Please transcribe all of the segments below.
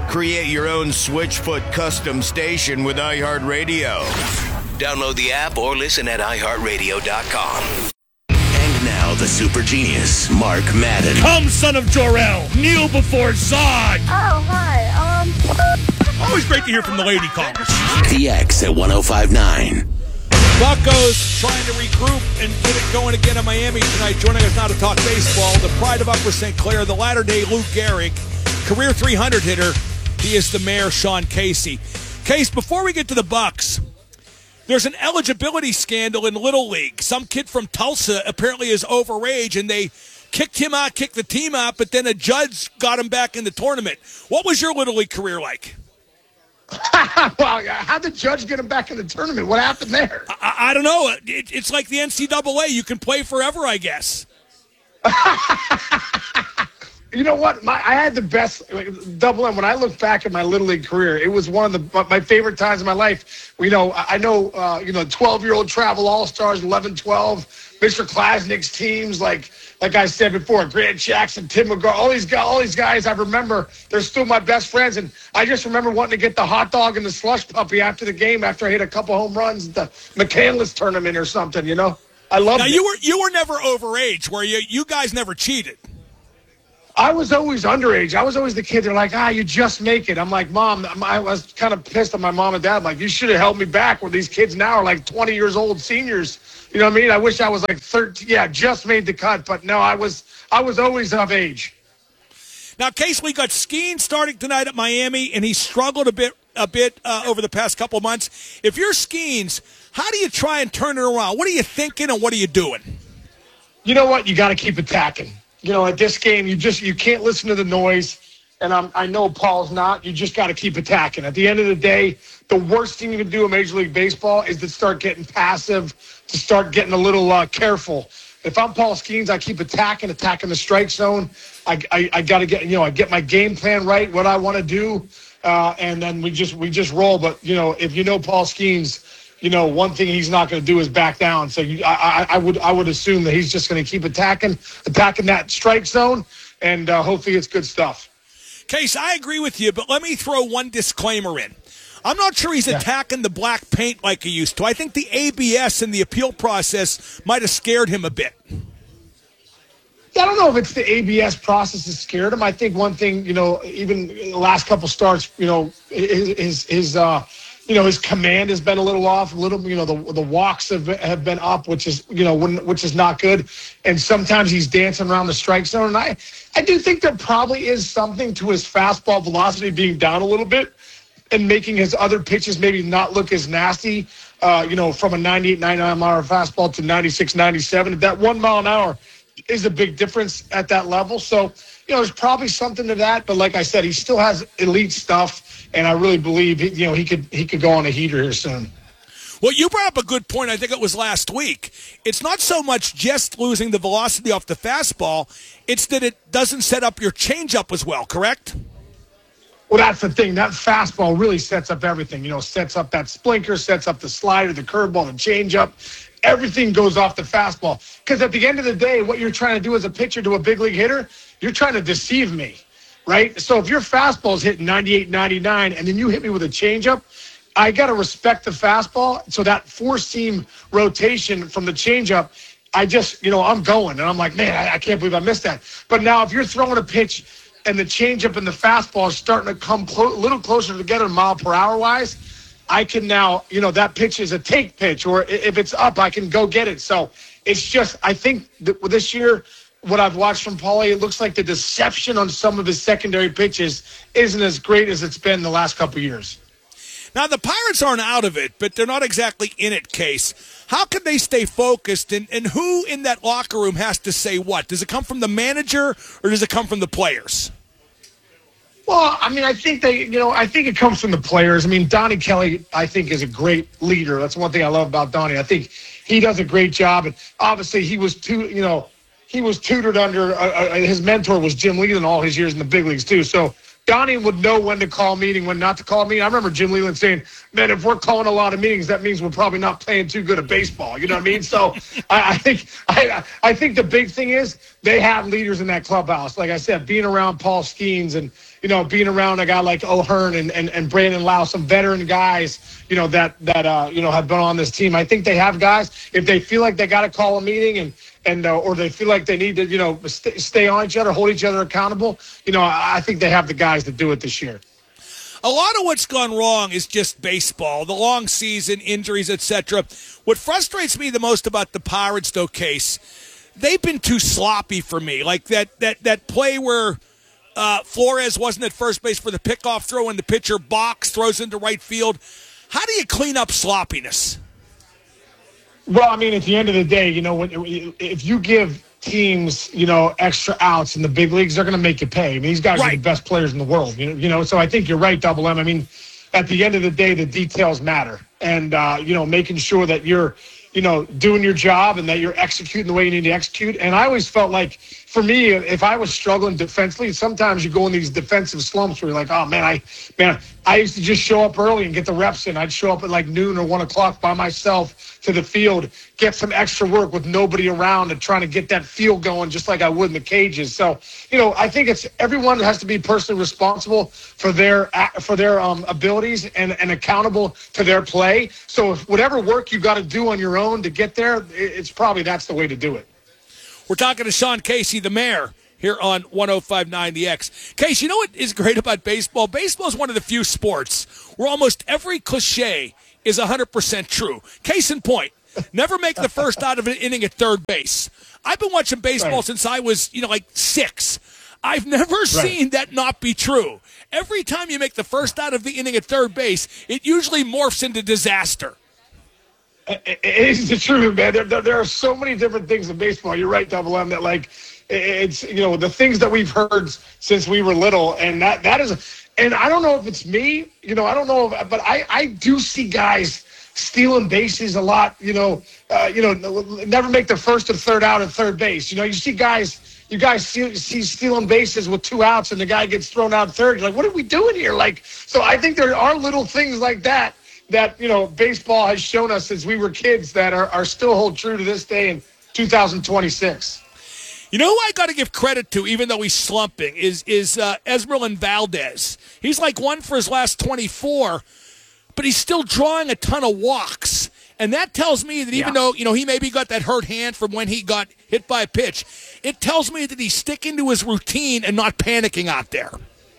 Create your own Switchfoot custom station with iHeartRadio. Download the app or listen at iHeartRadio.com. And now the super genius, Mark Madden. Come, son of Jor-El, kneel before Zod. Oh, hi. Always great to hear from the lady callers. The X at 105.9. Buccos trying to regroup and get it going again in Miami tonight. Joining us now to talk baseball, the pride of Upper St. Clair, the latter-day Lou Gehrig, career 300 hitter. He is the mayor, Sean Casey. Case, before we get to the Bucks, there's an eligibility scandal in Little League. Some kid from Tulsa apparently is overage, and they kicked him out, kicked the team out, but then a judge got him back in the tournament. What was your Little League career like? Well, how'd the judge get him back in the tournament? What happened there? I don't know. It's like the NCAA. You can play forever, I guess. You know what? I had the best double M. When I look back at my Little League career, it was one of my favorite times of my life. I know 12-year-old travel all-stars, 11-12, Mr. Klasnick's teams, like I said before, Grant Jackson, Tim McGraw, all these guys I remember, they're still my best friends. And I just remember wanting to get the hot dog and the slush puppy after the game after I hit a couple home runs at the McCandless tournament or something, you know? I loved it. Now, you were never overage, were you? You guys never cheated. I was always underage. I was always the kid. They're like, you just make it. I'm like, Mom, I was kind of pissed at my mom and dad. I'm like, you should have held me back where these kids now are like 20 years old seniors. You know what I mean? I wish I was like 13. Yeah, just made the cut. But no, I was always of age. Now, Case, we got Skeen starting tonight at Miami, and he struggled a bit over the past couple months. If you're Skeens, how do you try and turn it around? What are you thinking and what are you doing? You know what? You got to keep attacking. You know, at this game, you can't listen to the noise, and I know Paul's not. You just got to keep attacking. At the end of the day, the worst thing you can do in Major League Baseball is to start getting passive, to start getting a little careful. If I'm Paul Skeens, I keep attacking the strike zone. I got to get, I get my game plan right, what I want to do, and then we just roll. But if you know Paul Skeens, one thing he's not going to do is back down. So I would assume that he's just going to keep attacking that strike zone, and hopefully it's good stuff. Case, I agree with you, but let me throw one disclaimer in. I'm not sure he's attacking the black paint like he used to. I think the ABS and the appeal process might have scared him a bit. I don't know if it's the ABS process that scared him. I think one thing, even the last couple starts, his command has been a little off. The walks have been up, which is not good. And sometimes he's dancing around the strike zone. And I do think there probably is something to his fastball velocity being down a little bit and making his other pitches maybe not look as nasty. From a 98, 99-mile-an-hour fastball to 96, 97. That 1 mile an hour is a big difference at that level. So, there's probably something to that. But like I said, he still has elite stuff, and I really believe he could go on a heater here soon. Well, you brought up a good point. I think it was last week. It's not so much just losing the velocity off the fastball. It's that it doesn't set up your changeup as well, correct? Well, that's the thing. That fastball really sets up everything. Sets up that splinter, sets up the slider, the curveball, the changeup. Everything goes off the fastball. Because at the end of the day, what you're trying to do as a pitcher to a big league hitter, you're trying to deceive me, right? So if your fastball is hitting 98, 99, and then you hit me with a changeup, I got to respect the fastball. So that four-seam rotation from the changeup, I just, I'm going. And I'm like, man, I can't believe I missed that. But now if you're throwing a pitch and the changeup and the fastball is starting to come a little closer together mile per hour wise, I can now, that pitch is a take pitch, or if it's up, I can go get it. So it's just, I think that this year, what I've watched from Paulie, it looks like the deception on some of his secondary pitches isn't as great as it's been the last couple of years. Now, the Pirates aren't out of it, but they're not exactly in it, Case. How can they stay focused, and who in that locker room has to say what? Does it come from the manager, or does it come from the players? Well, I mean, I think I think it comes from the players. I mean, Donnie Kelly, I think, is a great leader. That's one thing I love about Donnie. I think he does a great job, and obviously he was tutored under his mentor was Jim Leyland all his years in the big leagues too. So Donnie would know when to call a meeting, when not to call a meeting. I remember Jim Leland saying, man, if we're calling a lot of meetings, that means we're probably not playing too good at baseball. You know what I mean? So I think the big thing is they have leaders in that clubhouse. Like I said, being around Paul Skeens and, being around a guy like O'Hearn and Brandon Lau, some veteran guys, that have been on this team. I think they have guys. If they feel like they got to call a meeting or they feel like they need to, stay on each other, hold each other accountable, I think they have the guys to do it this year. A lot of what's gone wrong is just baseball, the long season, injuries, etc. What frustrates me the most about the Pirates, though, Case, they've been too sloppy for me. Like that play where Flores wasn't at first base for the pickoff throw and the pitcher box throws into right field. How do you clean up sloppiness? Well, I mean, at the end of the day, if you give teams, extra outs in the big leagues, they're going to make you pay. I mean, these guys are the best players in the world, so I think you're right, Double M. I mean, at the end of the day, the details matter. And, making sure that you're, doing your job and that you're executing the way you need to execute. And I always felt like, for me, if I was struggling defensively, sometimes you go in these defensive slumps where you're like, oh, man, I used to just show up early and get the reps in. I'd show up at like noon or 1 o'clock by myself to the field, get some extra work with nobody around and trying to get that feel going just like I would in the cages. So, I think everyone has to be personally responsible for their abilities and accountable to their play. So if whatever work you got to do on your own to get there, that's the way to do it. We're talking to Sean Casey, the mayor, here on 105.9 The X. Case, you know what is great about baseball? Baseball is one of the few sports where almost every cliche is 100% true. Case in point, never make the first out of an inning at third base. I've been watching baseball since I was, 6. I've never seen that not be true. Every time you make the first out of the inning at third base, it usually morphs into disaster. It is the truth, man. There are so many different things in baseball. You're right, Double M, that it's, the things that we've heard since we were little. And that is, and I don't know if it's me, I don't know, but I do see guys stealing bases a lot, never make the first or third out at third base. You see guys see stealing bases with 2 outs and the guy gets thrown out third. You're like, what are we doing here? So I think there are little things like that, baseball has shown us since we were kids that are still hold true to this day in 2026. You know who I got to give credit to, even though he's slumping, is Esmeralyn Valdez. He's like 1 for his last 24, but he's still drawing a ton of walks. And that tells me that even though, he maybe got that hurt hand from when he got hit by a pitch, it tells me that he's sticking to his routine and not panicking out there.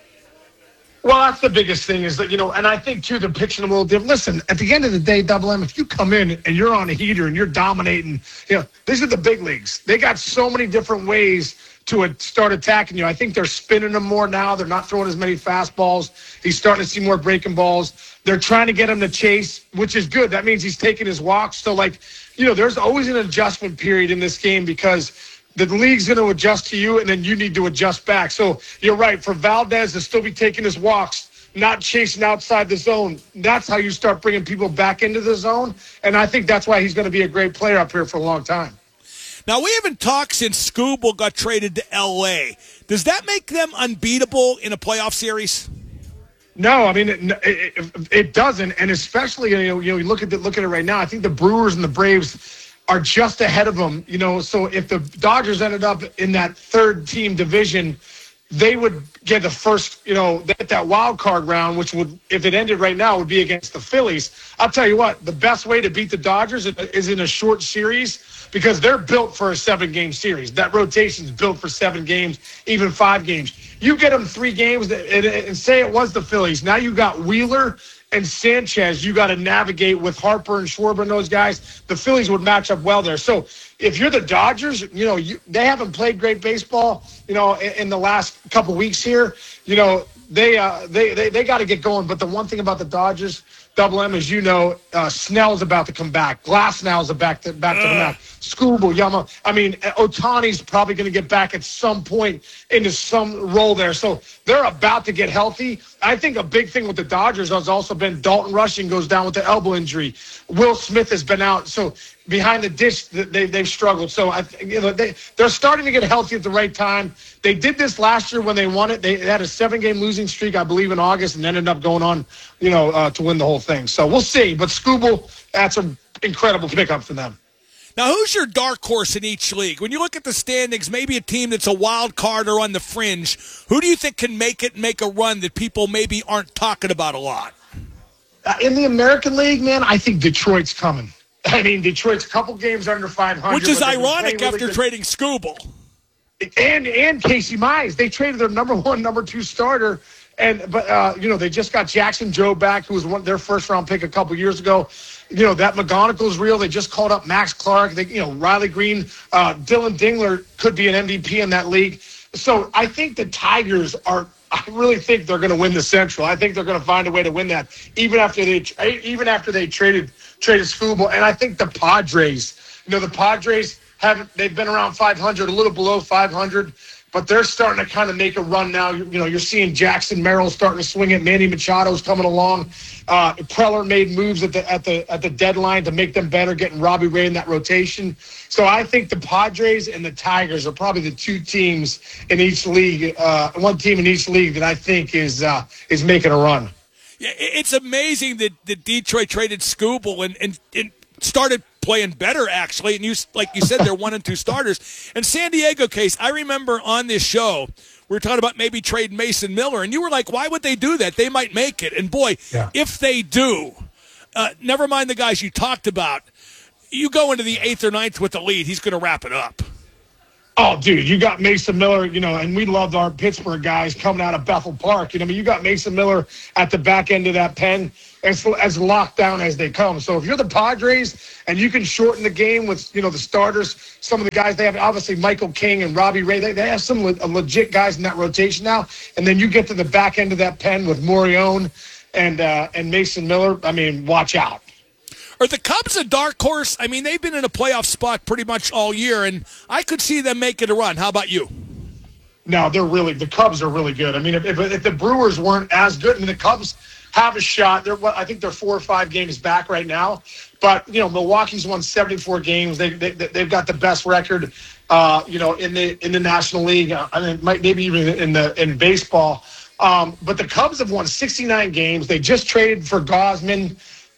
Well, that's the biggest thing is that, and I think, too, they're pitching a little different. Listen, at the end of the day, Double M, if you come in and you're on a heater and you're dominating, these are the big leagues. They got so many different ways to start attacking you. I think they're spinning them more now. They're not throwing as many fastballs. He's starting to see more breaking balls. They're trying to get him to chase, which is good. That means he's taking his walks. So, there's always an adjustment period in this game because the league's going to adjust to you, and then you need to adjust back. So you're right. For Valdez to still be taking his walks, not chasing outside the zone, that's how you start bringing people back into the zone. And I think that's why he's going to be a great player up here for a long time. Now, we haven't talked since Skubal got traded to L.A. Does that make them unbeatable in a playoff series? No, I mean, it doesn't. And especially, you look at it right now. I think the Brewers and the Braves are just ahead of them, so if the Dodgers ended up in that third team division, they would get the first, that wild card round, which would, if it ended right now, would be against the Phillies. I'll tell you what, the best way to beat the Dodgers is in a short series because they're built for a 7-game series. That rotation's built for 7 games, even 5 games. You get them 3 games and say it was the Phillies. Now you got Wheeler and Sanchez, you got to navigate with Harper and Schwarber and those guys. The Phillies would match up well there. So if you're the Dodgers, they haven't played great baseball, in the last couple weeks here. They got to get going. But the one thing about the Dodgers, Double M, as you know, Snell's about to come back. Glasnow's back to the mat. Scooble, Yama. I mean, Otani's probably going to get back at some point into some role there. So they're about to get healthy. I think a big thing with the Dodgers has also been Dalton Rushing goes down with the elbow injury. Will Smith has been out. So behind the dish, they've struggled. So they're starting to get healthy at the right time. They did this last year when they won it. They had a 7-game losing streak, I believe, in August, and ended up going on, to win the whole thing. So we'll see. But Scooble, that's an incredible pickup for them. Now, who's your dark horse in each league? When you look at the standings, maybe a team that's a wild card or on the fringe, who do you think can make it and make a run that people maybe aren't talking about a lot? In the American League, man, I think Detroit's coming. I mean, Detroit's a couple games under 500. Which is ironic after trading Scooble. And Casey Mize. They traded their number 1, number 2 starter. But they just got Jackson Joe back, who was their first-round pick a couple years ago. That McGonigal's real. They just called up Max Clark. Riley Green, Dylan Dingler could be an MVP in that league. So I think the Tigers I really think they're going to win the Central. I think they're going to find a way to win that, even after they traded Scooble. And I think the Padres, they've been around 500, a little below 500. But they're starting to kind of make a run now. You're seeing Jackson Merrill starting to swing it. Manny Machado's coming along. Preller made moves at the deadline to make them better, getting Robbie Ray in that rotation. So I think the Padres and the Tigers are probably the 2 teams in each league, one team in each league that I think is making a run. Yeah, it's amazing that Detroit traded Scooble and started playing better, actually. And like you said, they're 1 and 2 starters. And San Diego case, I remember on this show, we were talking about maybe trading Mason Miller, and you were like, why would they do that? They might make it. And boy, if they do, never mind the guys you talked about, you go into the 8th or 9th with the lead, he's going to wrap it up. Oh, dude, you got Mason Miller, and we loved our Pittsburgh guys coming out of Bethel Park. You got Mason Miller at the back end of that pen as locked down as they come. So if you're the Padres and you can shorten the game with, the starters, some of the guys they have, obviously Michael King and Robbie Ray, they have some legit guys in that rotation now. And then you get to the back end of that pen with Morione and Mason Miller. I mean, watch out. Are the Cubs a dark horse? I mean, they've been in a playoff spot pretty much all year, and I could see them making a run. How about you? No, the Cubs are really good. I mean, if the Brewers weren't as good, the Cubs have a shot. I think they're 4 or 5 games back right now. But, Milwaukee's won 74 games. They've got the best record, in the National League. Maybe even in baseball. But the Cubs have won 69 games. They just traded for Gausman.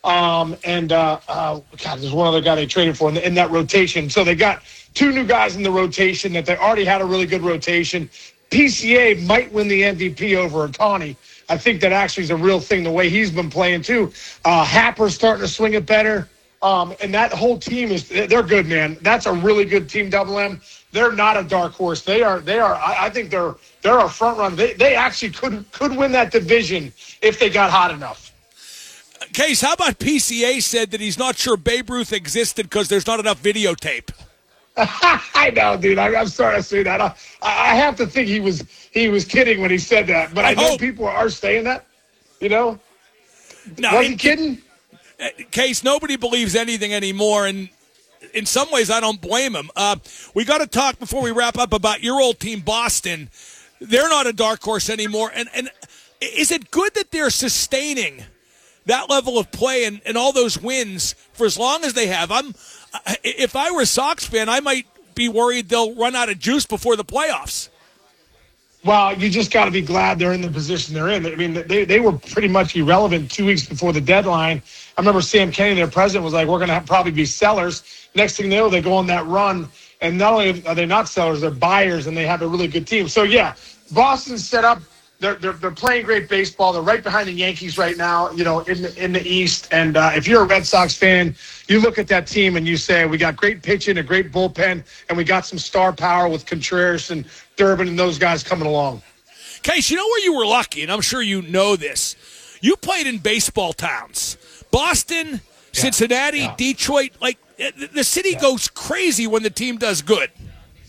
There's one other guy they traded for in that rotation. So they got 2 new guys in the rotation that they already had a really good rotation. PCA might win the MVP over Otani. I think that actually is a real thing, the way he's been playing too. Happer's starting to swing it better. And that whole team they're good, man. That's a really good team, Double M. They're not a dark horse. They are. I think they're a front runner. They actually could win that division if they got hot enough. Case, how about PCA said that he's not sure Babe Ruth existed because there's not enough videotape? I know, dude. I'm sorry to say that. I have to think he was kidding when he said that, but I know people are saying that. No, was he kidding? Case, nobody believes anything anymore, and in some ways I don't blame him. We got to talk before we wrap up about your old team, Boston. They're not a dark horse anymore, and is it good that they're sustaining that level of play and all those wins for as long as they have? If I were a Sox fan, I might be worried they'll run out of juice before the playoffs. Well, you just got to be glad they're in the position they're in. I mean, they were pretty much irrelevant 2 weeks before the deadline. I remember Sam Kenny, their president, was like, we're going to probably be sellers. Next thing you know, they go on that run. And not only are they not sellers, they're buyers, and they have a really good team. So, yeah, Boston's set up. They're playing great baseball. They're right behind the Yankees right now, in the East. And if you're a Red Sox fan, you look at that team and you say, we got great pitching, a great bullpen, and we got some star power with Contreras and Durbin and those guys coming along. Case, you know where you were lucky, and I'm sure you know this. You played in baseball towns. Boston, Cincinnati, Detroit. Like, the city goes crazy when the team does good.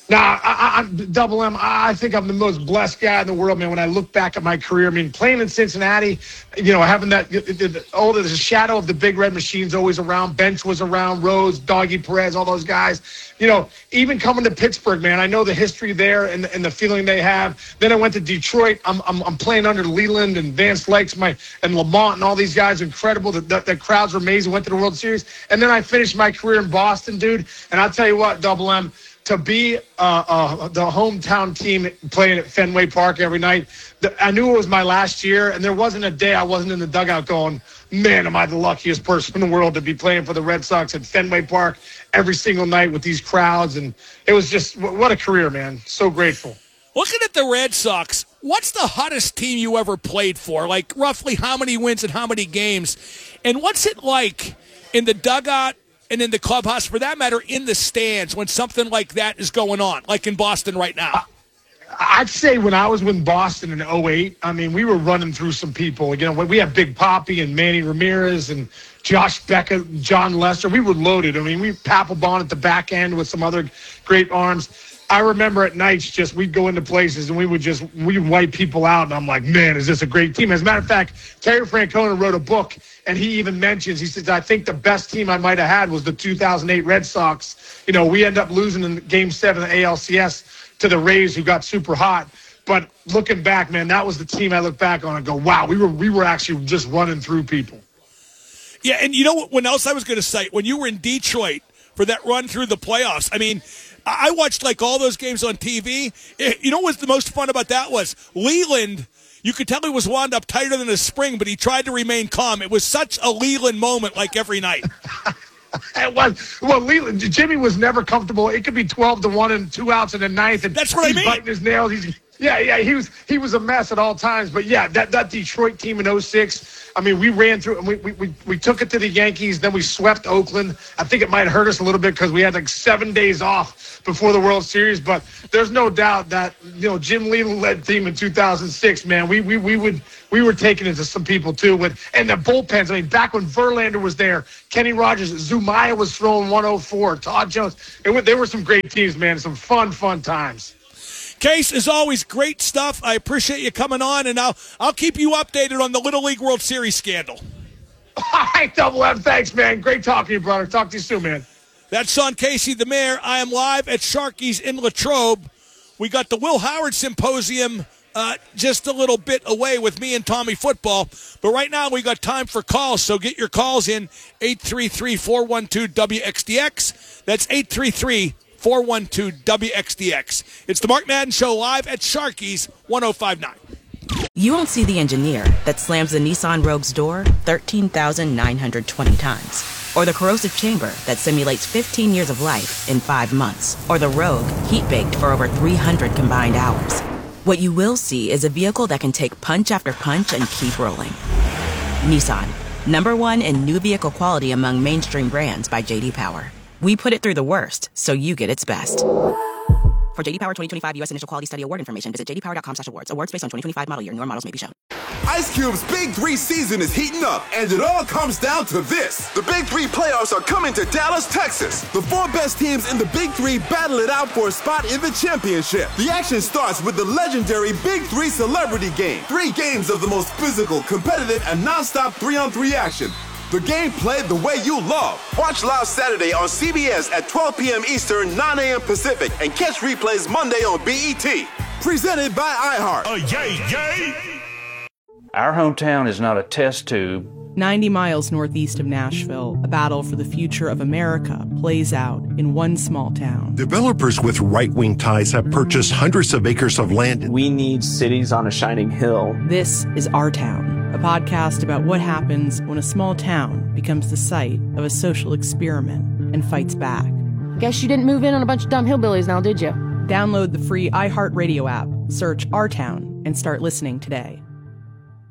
Nah, I'm Double M. I think I'm the most blessed guy in the world, man. When I look back at my career, I mean, playing in Cincinnati, having the shadow of the Big Red Machine's always around. Bench was around, Rose, Doggy Perez, all those guys. Even coming to Pittsburgh, man, I know the history there and the feeling they have. Then I went to Detroit. I'm playing under Leland and Vance Lykes, and Lamont and all these guys. Incredible. The crowds were amazing. Went to the World Series, and then I finished my career in Boston, dude. And I'll tell you what, Double M. To be the hometown team playing at Fenway Park every night, I knew it was my last year, and there wasn't a day I wasn't in the dugout going, man, am I the luckiest person in the world to be playing for the Red Sox at Fenway Park every single night with these crowds. And it was just, what a career, man. So grateful. Looking at the Red Sox, what's the hottest team you ever played for? Like, roughly how many wins and how many games? And what's it like in the dugout and in the clubhouse, for that matter, in the stands when something like that is going on, like in Boston right now? I'd say when I was with Boston in 2008, I mean, we were running through some people. When we had Big Papi and Manny Ramirez and Josh Beckett, John Lester. We were loaded. I mean, we Papelbon at the back end with some other great arms. I remember at nights we'd go into places and we'd wipe people out, and I'm like, man, is this a great team? As a matter of fact, Terry Francona wrote a book, and he even mentions, he says, I think the best team I might have had was the 2008 Red Sox. We end up losing in Game 7 of the ALCS to the Rays, who got super hot. But looking back, man, that was the team I look back on and go, wow, we were actually just running through people. Yeah, and you know what else I was going to say? When you were in Detroit for that run through the playoffs, I mean, I watched all those games on TV. You know what was the most fun about that was Leland. You could tell he was wound up tighter than a spring, but he tried to remain calm. It was such a Leland moment, every night. It was. Well, Leland, Jimmy was never comfortable. It could be 12-1 and 2 outs in the ninth, and that's what I mean. He's biting his nails. He was a mess at all times. But yeah, that Detroit team in 2006. I mean, we ran through and we took it to the Yankees. Then we swept Oakland. I think it might hurt us a little bit because we had 7 days off before the World Series. But there's no doubt that Jim Leland led team in 2006. Man, we were taking it to some people too. And the bullpens. I mean, back when Verlander was there, Kenny Rogers, Zumaya was throwing 104. Todd Jones. There were some great teams, man. Some fun times. Case, as always, great stuff. I appreciate you coming on, and I'll keep you updated on the Little League World Series scandal. All right, Double M. Thanks, man. Great talking to you, brother. Talk to you soon, man. That's Sean Casey, the mayor. I am live at Sharky's in Latrobe. We got the Will Howard Symposium just a little bit away with me and Tommy Football. But right now we got time for calls, so get your calls in, 833-412-WXDX. That's 833-412-WXDX. It's the Mark Madden Show live at Sharky's 105.9. You won't see the engineer that slams the Nissan Rogue's door 13,920 times. Or the corrosive chamber that simulates 15 years of life in 5 months. Or the Rogue heat-baked for over 300 combined hours. What you will see is a vehicle that can take punch after punch and keep rolling. Nissan, #1 in new vehicle quality among mainstream brands by J.D. Power. We put it through the worst, so you get its best. For J.D. Power 2025 U.S. Initial Quality Study Award information, visit jdpower.com/awards. Awards based on 2025 model year. Newer models may be shown. Ice Cube's Big 3 season is heating up, and it all comes down to this. The Big 3 playoffs are coming to Dallas, Texas. The 4 best teams in the Big 3 battle it out for a spot in the championship. The action starts with the legendary Big 3 Celebrity Game. 3 games of the most physical, competitive, and non-stop 3-on-3 action. The game played the way you love. Watch live Saturday on CBS at 12 p.m. Eastern, 9 a.m. Pacific, and catch replays Monday on BET. Presented by iHeart. Yay! Our hometown is not a test tube. 90 miles northeast of Nashville, a battle for the future of America plays out in one small town. Developers with right-wing ties have purchased hundreds of acres of land. We need cities on a shining hill. This is Our Town, a podcast about what happens when a small town becomes the site of a social experiment and fights back. Guess you didn't move in on a bunch of dumb hillbillies now, did you? Download the free iHeartRadio app, search Our Town, and start listening today.